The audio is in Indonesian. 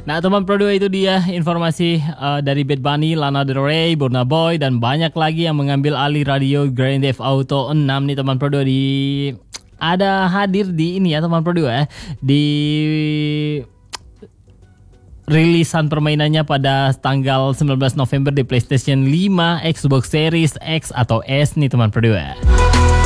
Nah teman Pro 2 itu dia informasi dari Bad Bunny, Lana Del Rey, Burna Boy dan banyak lagi yang mengambil alih radio Grand Theft Auto 6 nih teman Pro 2 ada hadir di ini ya teman Pro 2 di rilisan permainannya pada tanggal 19 November di PlayStation 5, Xbox Series X atau S nih teman Pro 2.